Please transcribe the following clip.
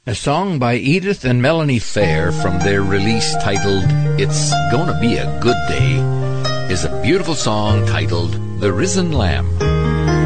A song by Edith and Melanie Fair from their release titled It's Gonna Be a Good Day is a beautiful song titled The Risen Lamb.